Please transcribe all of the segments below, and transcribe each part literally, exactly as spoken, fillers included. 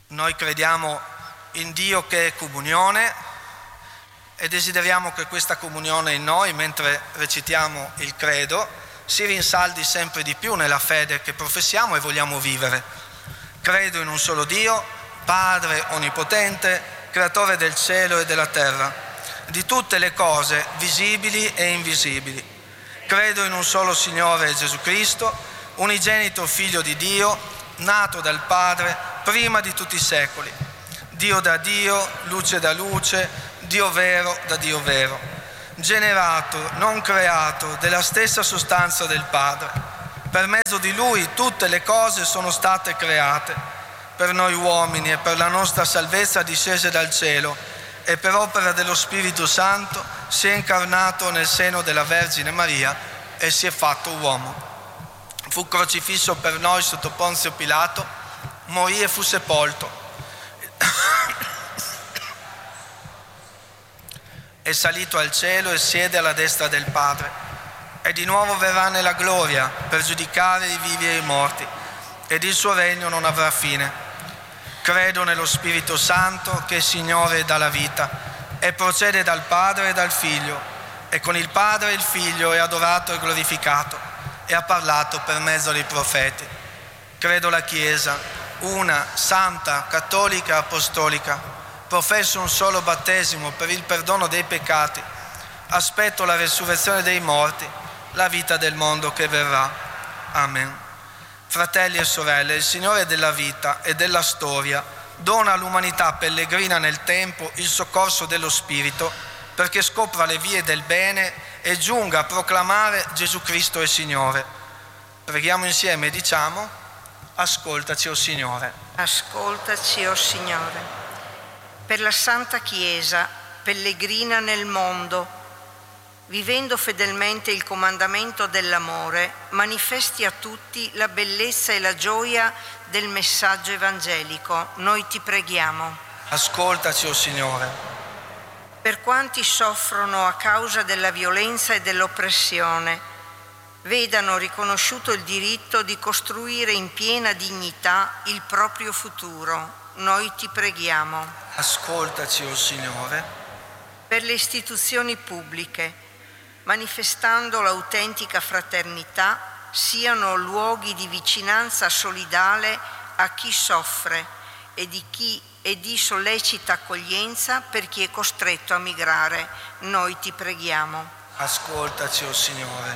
Noi crediamo in Dio che è comunione e desideriamo che questa comunione in noi, mentre recitiamo il credo, si rinsaldi sempre di più nella fede che professiamo e vogliamo vivere. Credo in un solo Dio, Padre onnipotente, creatore del cielo e della terra, di tutte le cose visibili e invisibili. Credo in un solo Signore Gesù Cristo, unigenito Figlio di Dio, nato dal Padre prima di tutti i secoli, Dio da Dio, luce da luce, Dio vero da Dio vero, generato, non creato, della stessa sostanza del Padre. Per mezzo di Lui tutte le cose sono state create, per noi uomini e per la nostra salvezza discese dal cielo, e per opera dello Spirito Santo si è incarnato nel seno della Vergine Maria e si è fatto uomo. Fu crocifisso per noi sotto Ponzio Pilato, morì e fu sepolto. È salito al cielo e siede alla destra del Padre. E di nuovo verrà nella gloria per giudicare i vivi e i morti, ed il suo regno non avrà fine. Credo nello Spirito Santo, che è Signore e dà la vita, e procede dal Padre e dal Figlio, e con il Padre e il Figlio è adorato e glorificato, e ha parlato per mezzo dei profeti. Credo la Chiesa, una, santa, cattolica e apostolica. Professo un solo battesimo per il perdono dei peccati. Aspetto la resurrezione dei morti, la vita del mondo che verrà. Amen. Fratelli e sorelle, il Signore della vita e della storia dona all'umanità pellegrina nel tempo il soccorso dello Spirito, perché scopra le vie del bene e giunga a proclamare Gesù Cristo è Signore. Preghiamo insieme e diciamo: ascoltaci, o Signore. Ascoltaci, o Signore. Per la Santa Chiesa, pellegrina nel mondo, vivendo fedelmente il comandamento dell'amore, manifesti a tutti la bellezza e la gioia del messaggio evangelico. Noi ti preghiamo. Ascoltaci, o Signore. Per quanti soffrono a causa della violenza e dell'oppressione, vedano riconosciuto il diritto di costruire in piena dignità il proprio futuro. Noi ti preghiamo. Ascoltaci, o Signore. Per le istituzioni pubbliche, manifestando l'autentica fraternità, siano luoghi di vicinanza solidale a chi soffre e di chi e di sollecita accoglienza per chi è costretto a migrare. Noi ti preghiamo. Ascoltaci, o Signore.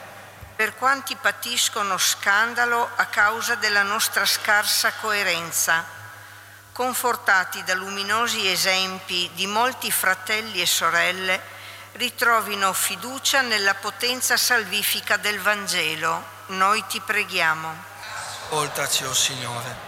Per quanti patiscono scandalo a causa della nostra scarsa coerenza, confortati da luminosi esempi di molti fratelli e sorelle, ritrovino fiducia nella potenza salvifica del Vangelo. Noi ti preghiamo. Ascoltaci, o Signore.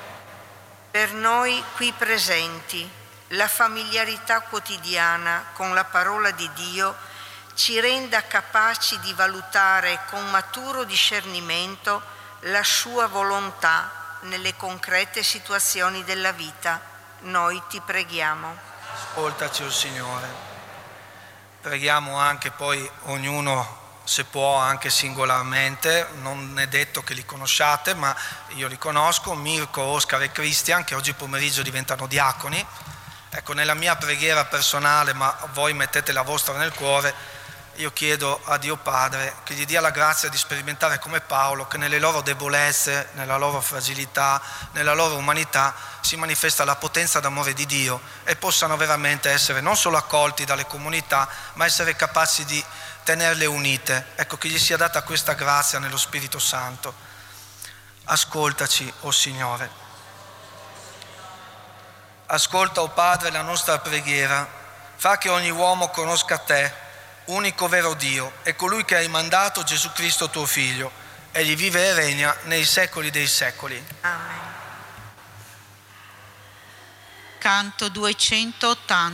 Per noi qui presenti, la familiarità quotidiana con la parola di Dio ci renda capaci di valutare con maturo discernimento la sua volontà nelle concrete situazioni della vita. Noi ti preghiamo. Ascoltaci, o Signore. Preghiamo anche poi ognuno, se può, anche singolarmente, non è detto che li conosciate, ma io li conosco, Mirko, Oscar e Cristian, che oggi pomeriggio diventano diaconi. Ecco, nella mia preghiera personale, ma voi mettete la vostra nel cuore, io chiedo a Dio Padre che gli dia la grazia di sperimentare come Paolo che nelle loro debolezze, nella loro fragilità, nella loro umanità si manifesta la potenza d'amore di Dio e possano veramente essere non solo accolti dalle comunità, ma essere capaci di tenerle unite. Ecco, che gli sia data questa grazia nello Spirito Santo. Ascoltaci, o Signore. Ascolta, o Padre, la nostra preghiera. Fa che ogni uomo conosca te, unico vero Dio, e colui che hai mandato, Gesù Cristo tuo Figlio. Egli vive e regna nei secoli dei secoli. Amen. Canto duecentottanta.